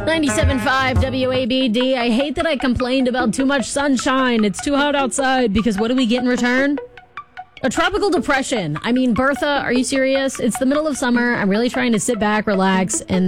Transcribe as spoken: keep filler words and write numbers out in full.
ninety-seven point five W A B D. I hate that I complained about too much sunshine. It's too hot outside because what do we get in return? A tropical depression. I mean, Bertha, are you serious? It's the middle of summer. I'm really trying to sit back, relax, and